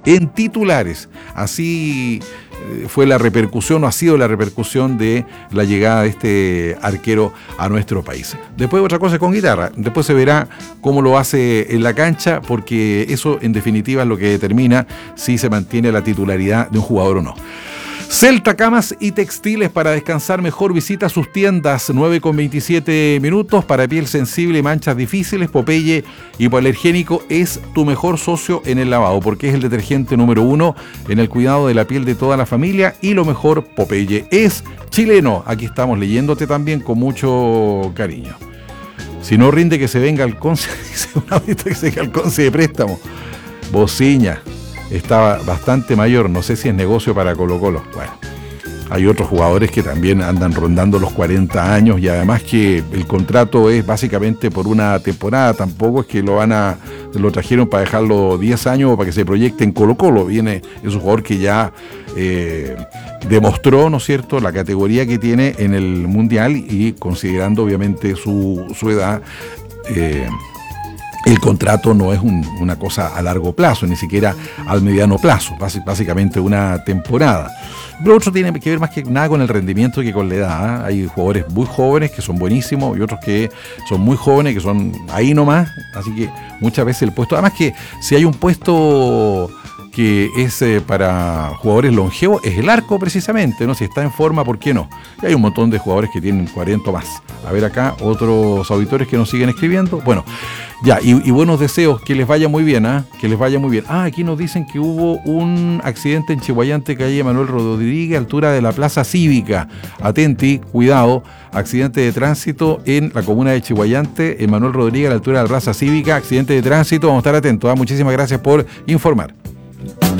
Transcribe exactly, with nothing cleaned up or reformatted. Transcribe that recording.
en titulares. Así fue la repercusión, o ha sido la repercusión de la llegada de este arquero a nuestro país. Después otra cosa es con guitarra, después se verá cómo lo hace en la cancha, porque eso en definitiva es lo que determina si se mantiene la titularidad de un jugador o no. Celta Camas y Textiles, para descansar mejor visita sus tiendas. Nueve con veintisiete minutos. Para piel sensible y manchas difíciles, Popeye Hipoalergénico es tu mejor socio en el lavado, porque es el detergente número uno en el cuidado de la piel de toda la familia. Y lo mejor, Popeye es chileno. Aquí estamos leyéndote también con mucho cariño. Si no rinde, que se venga al Conce. Dice una vista que se venga al Conce de préstamo. Bociña estaba bastante mayor, no sé si es negocio para Colo-Colo. Bueno, hay otros jugadores que también andan rondando los cuarenta años, y además que el contrato es básicamente por una temporada, tampoco es que lo van a lo trajeron para dejarlo diez años o para que se proyecte en Colo-Colo. Viene, es un jugador que ya eh, demostró, ¿no es cierto?, la categoría que tiene en el Mundial, y considerando obviamente su, su edad, eh, el contrato no es un, una cosa a largo plazo, ni siquiera al mediano plazo, básicamente una temporada. Lo otro tiene que ver más que nada con el rendimiento que con la edad, ¿eh? Hay jugadores muy jóvenes que son buenísimos y otros que son muy jóvenes que son ahí nomás, así que muchas veces el puesto, además que si hay un puesto que es eh, para jugadores longevos, es el arco precisamente, ¿no? Si está en forma, ¿por qué no? Y hay un montón de jugadores que tienen cuarenta más. A ver acá, otros auditores que nos siguen escribiendo. Bueno, ya, y, y buenos deseos, que les vaya muy bien, ¿ah? ¿eh? Que les vaya muy bien. Ah, aquí nos dicen que hubo un accidente en Chihuayante, calle Manuel Rodríguez, altura de la Plaza Cívica. Atenti, cuidado, accidente de tránsito en la comuna de Chihuayante, en Manuel Rodríguez, a la altura de la Plaza Cívica, accidente de tránsito, vamos a estar atentos, ¿eh? Muchísimas gracias por informar.